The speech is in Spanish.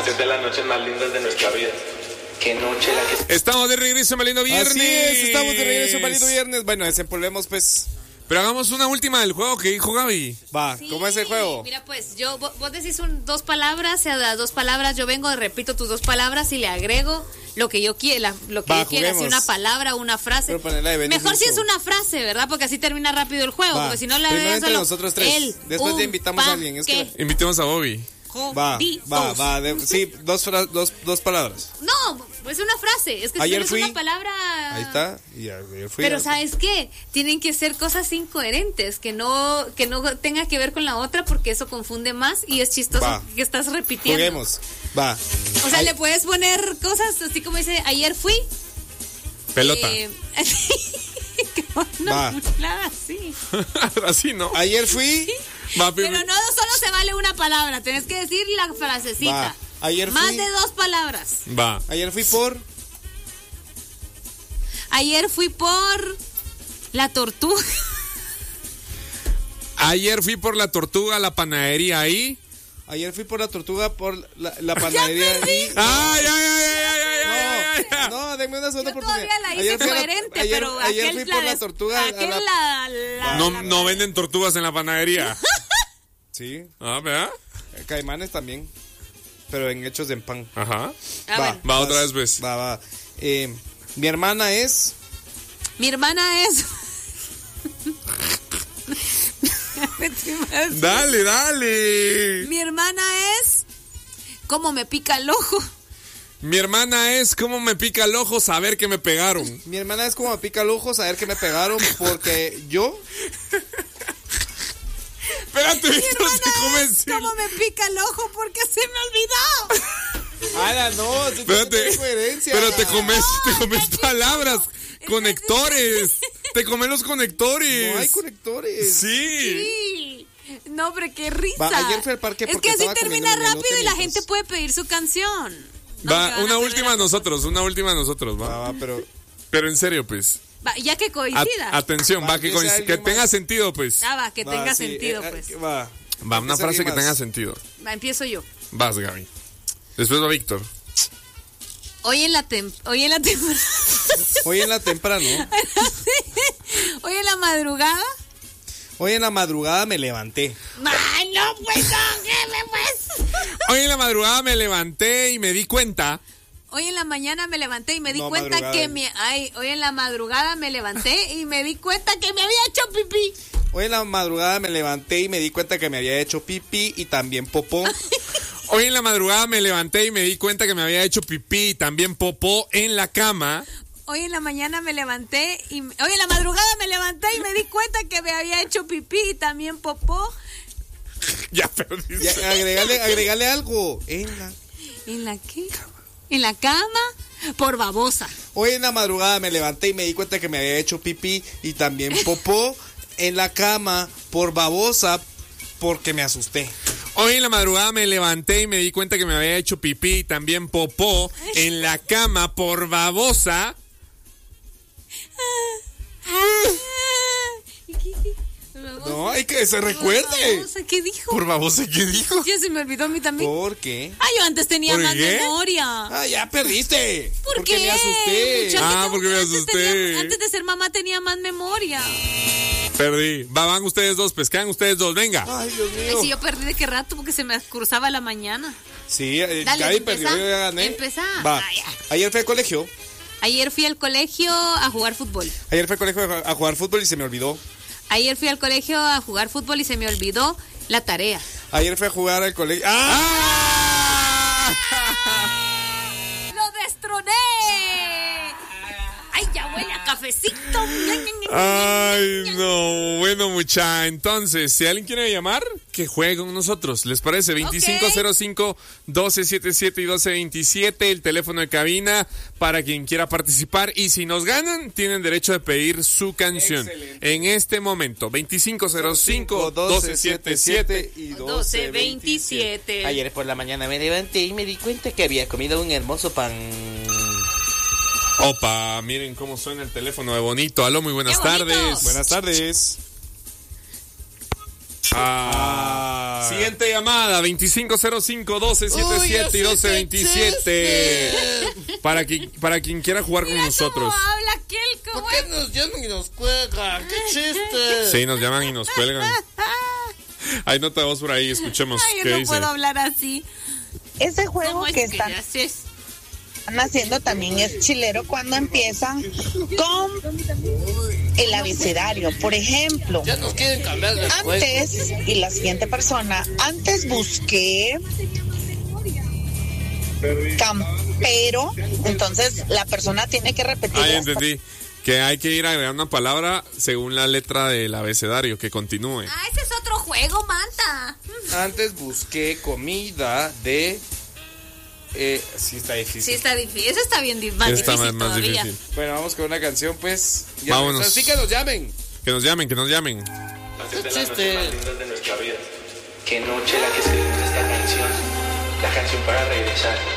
Es de las noches más lindas de nuestra vida. Qué noche la que... Estamos de regreso, Malindo Viernes. Así es, estamos de regreso, Malindo Viernes. Bueno, desempolvemos, pues. Pero hagamos una última del juego que dijo Gaby. Va, Sí, ¿cómo es el juego? Mira, pues, vos decís dos palabras, a las dos palabras yo vengo, repito tus dos palabras y le agrego lo que yo quiera, juguemos. así una palabra, una frase. Pero ponerla de Benny Mejor si es Show. una frase, ¿verdad? Porque así termina rápido el juego, Va. porque si no la Primero veo entre solo nosotros tres. él, Después ya invitamos a alguien, es que- Invitemos a Bobby. Va. Sí, dos palabras. No, es una frase, es que Ayer si no es fui. una palabra. Ahí está. Y ayer fui. Pero ¿sabes qué? Tienen que ser cosas incoherentes, que no tenga que ver con la otra, porque eso confunde más y es chistoso Va. que estás repitiendo. Juguemos. Va. O sea, le puedes poner cosas así como dice, ayer fui. Pelota. Que una Va. burlada así. Así, ¿no? Ayer fui. Va, Pero no solo se vale una palabra, tenés que decir la frasecita. Va. Ayer Más fui. de dos palabras. Va. Ayer fui por. Ayer fui por la tortuga. Ayer fui por la tortuga a la panadería ahí. Ayer fui por la tortuga por la panadería. ¡Ay, ay, ay, ay, ay, ay, ay! No, denme una segunda Yo oportunidad. todavía la hice coherente, pero ayer aquel fui por la tortuga. aquel No venden tortugas en la panadería. Sí, Ah, ¿verdad? caimanes también. Pero en hechos de pan. Ajá. bueno. Va otra vez, pues. Va. Mi hermana es. Mi hermana es. Dale. Mi hermana es. ¿Cómo me pica el ojo? Mi hermana es como me pica el ojo saber que me pegaron. Mi hermana es como me pica el ojo saber que me pegaron porque yo. Espérate, Mi Víctor, hermana te comes. es. ¿Cómo me pica el ojo? Porque se me olvidó. ¡Hala, no! Sí, Espérate, tiene coherencia. pero te comes palabras, conectores. Te comes los conectores. No hay conectores. Sí. Sí. No, hombre, qué risa. Va, ayer fui al parque es porque que así estaba termina comiendo rápido y la elote gente puede pedir su canción. No, Va, se van una a última a nosotros, va. pero. Pero en serio, pues. Va, ya que coincida. Atención, va, que que sea alguien tenga más. sentido, pues. Ya va, que Va, tenga sí, sentido, pues. Va. Va, una sea frase que alguien tenga más. sentido. Va, empiezo yo. Vas, Gaby. Después va Víctor. Hoy en la temporada. Hoy en la temprano. Hoy en la madrugada. Hoy en la madrugada me levanté. Ay, no, pues, no, ¿qué pues? Hoy en la madrugada me levanté y me di cuenta. Hoy en la mañana me levanté y me di No, cuenta madrugada. hoy en la madrugada me levanté y me di cuenta que me había hecho pipí. Hoy en la madrugada me levanté y me di cuenta que me había hecho pipí y también popó. Hoy en la madrugada me levanté y me di cuenta que me había hecho pipí y también popó en la cama. Hoy en la mañana me levanté y hoy en la madrugada me levanté y me di cuenta que me había hecho pipí y también popó. Ya perdí. Ya, agregale algo. ¿En la qué? ¿En la cama? Por babosa. Hoy en la madrugada me levanté y me di cuenta que me había hecho pipí y también popó en la cama por babosa porque me asusté. Hoy en la madrugada me levanté y me di cuenta que me había hecho pipí y también popó en la cama por babosa. No, hay que se recuerde. Babosa, ¿qué dijo? ¿Por babosa qué dijo? Ya se me olvidó a mí también. ¿Por qué? Ay, yo antes tenía ¿Por más qué? memoria. Ah, ya perdiste. ¿Por Porque qué? me asusté. Muchacho, Porque me antes asusté. antes de ser mamá tenía más memoria. Perdí. Van ustedes dos, pues quedan ustedes dos, venga. Ay, Dios Ay, mío. si yo perdí de qué rato porque se me cruzaba la mañana. Sí, Dale, Gaby perdió, yo ya gané. empezá. Va. Ah, ya. Ayer fui al colegio. Ayer fui al colegio a jugar fútbol. Ayer fui al colegio a jugar fútbol y se me olvidó. Ayer fui al colegio a jugar fútbol y se me olvidó la tarea. Ayer fui a jugar al colegio. ¡Ah! ¡Lo destroné! ¡Ay, ya huele a cafecito! Ay, no. Bueno, mucha. Entonces, si alguien quiere llamar, que juegue con nosotros. ¿Les parece? 2505-1277 y 1227, el teléfono de cabina para quien quiera participar. Y si nos ganan, tienen derecho de pedir su canción. Excelente. En este momento, 2505-1277 y 1227. Ayer por la mañana me levanté y me di cuenta que había comido un hermoso pan. Opa, miren cómo suena el teléfono de bonito. Aló, muy buenas Qué bonito. tardes. Buenas tardes. Siguiente llamada, 2505-1277 y 1227. Para quien quiera jugar con nosotros. ¿Cómo habla aquel? ¿Por qué nos llaman y nos cuelgan? ¡Qué chiste! Sí, nos llaman y nos cuelgan. Hay nota de voz por ahí, escuchemos. Ay, ¿Qué yo no dice? puedo hablar así. Ese juego ¿Cómo es que que están le haces? haciendo también es chilero cuando empiezan con el abecedario. Por ejemplo, Ya nos quieren cambiar de juego. antes, y la siguiente persona, antes busqué campero, entonces la persona tiene que repetir. Ah, ya entendí. Que hay que ir agregando una palabra según la letra del abecedario, que continúe. Ah, ese es otro juego, Manta. Antes busqué comida de... sí está difícil. Sí, está difícil. Eso está bien más Está difícil más todavía. difícil. Bueno, vamos con una canción, pues. Ya, Vámonos. Así que nos llamen. Que nos llamen, que nos llamen. Haces de las noches más lindas de nuestra vida. Qué noche la que escribimos esta canción. La canción para regresar.